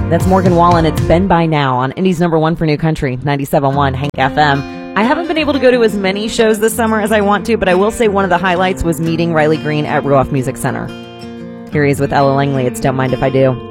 That's Morgan Wallen. It's Been By Now on Indy's #1 for New Country, 97.1 Hank FM. I haven't been able to go to as many shows this summer as I want to, but I will say one of the highlights was meeting Riley Green at Ruoff Music Center. Here he is with Ella Langley. It's Don't Mind If I Do.